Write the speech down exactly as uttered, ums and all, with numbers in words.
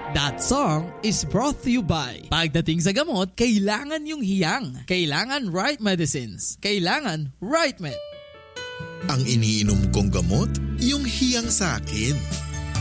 That song is brought to you by pagdating sa gamot, kailangan yung hiyang. Kailangan right medicines. Kailangan right med. Ang iniinom kong gamot, yung hiyang sa akin.